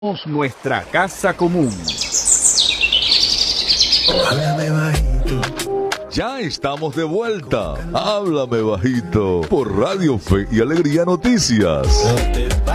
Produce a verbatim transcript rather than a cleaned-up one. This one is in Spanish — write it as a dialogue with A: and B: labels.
A: Nuestra casa común.
B: Háblame bajito.
C: Ya estamos de vuelta. Háblame bajito por Radio Fe y Alegría Noticias.
B: No te